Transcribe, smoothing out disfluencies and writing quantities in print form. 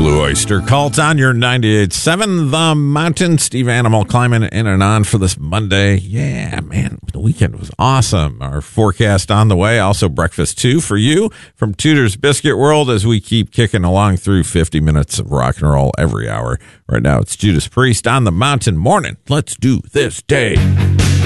Blue Oyster Cult on your 98.7 The Mountain. Steve Animal climbing in and on for this Monday. Yeah, man, the weekend was awesome. Our forecast on the way. Also breakfast, too, for you from Tudor's Biscuit World as we keep kicking along through 50 minutes of rock and roll every hour. Right now, it's Judas Priest on the Mountain. Morning. Let's do this day.